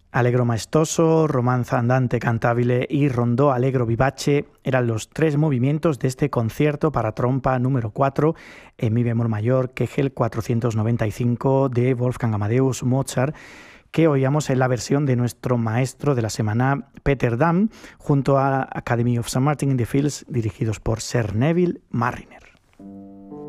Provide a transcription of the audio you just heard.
Allegro maestoso, romanza andante cantabile y rondó allegro vivace eran los tres movimientos de este concierto para trompa número 4 en mi bemol mayor, Kegel 495 de Wolfgang Amadeus Mozart, que oíamos en la versión de nuestro maestro de la semana, Peter Dam, junto a Academy of St. Martin in the Fields, dirigidos por Sir Neville Marriner.